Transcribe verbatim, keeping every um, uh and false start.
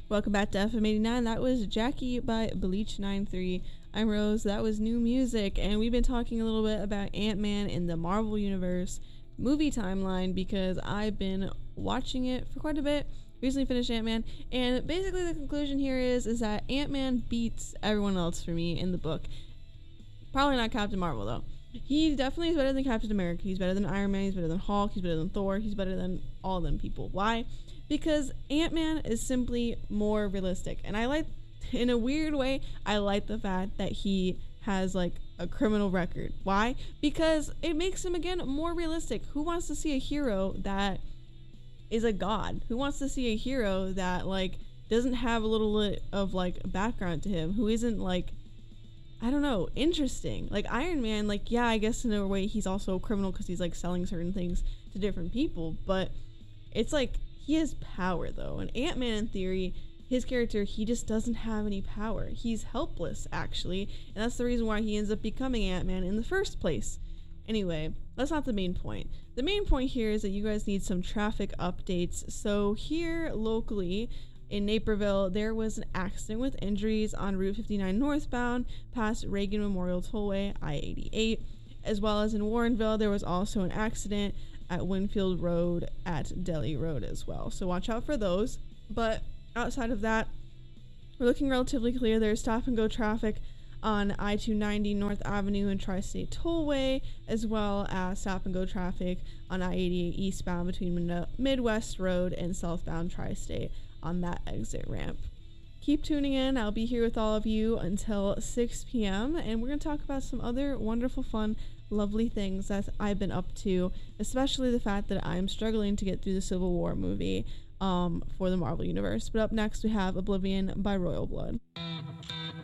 Welcome back to F M eighty-nine. That was Jackie by Bleach ninety-three. I'm Rose. That was new music, and we've been talking a little bit about Ant-Man in the Marvel Universe movie timeline because I've been watching it for quite a bit. Recently finished Ant-Man, and basically the conclusion here is is that Ant-Man beats everyone else for me in the book. Probably not Captain Marvel, though. He definitely is better than Captain America. He's better than Iron Man. He's better than Hulk. He's better than Thor. He's better than all of them people. Why? Because Ant-Man is simply more realistic. And I like, in a weird way, I like the fact that he has, like, a criminal record. Why? Because it makes him, again, more realistic. Who wants to see a hero that is a god? Who wants to see a hero that, like, doesn't have a little bit of, like, background to him? Who isn't, like, I don't know, interesting. Like Iron Man, like, yeah, I guess in a way he's also a criminal because he's like selling certain things to different people, but it's like he has power though. And Ant-Man, in theory, his character, he just doesn't have any power. He's helpless, actually, and that's the reason why he ends up becoming Ant-Man in the first place. Anyway, that's not the main point. The main point here is that you guys need some traffic updates. So here locally in Naperville, there was an accident with injuries on Route fifty-nine northbound past Reagan Memorial Tollway, I eighty-eight, as well as in Warrenville, there was also an accident at Winfield Road at Delhi Road as well. So watch out for those. But outside of that, we're looking relatively clear. There's stop and go traffic on I two ninety North Avenue and Tri-State Tollway, as well as stop and go traffic on I eighty-eight eastbound between Midwest Road and southbound Tri-State on that exit ramp. Keep tuning in. I'll be here with all of you until six p.m. and we're going to talk about some other wonderful, fun, lovely things that I've been up to, especially the fact that I'm struggling to get through the Civil War movie um, for the Marvel Universe. But up next we have Oblivion by Royal Blood.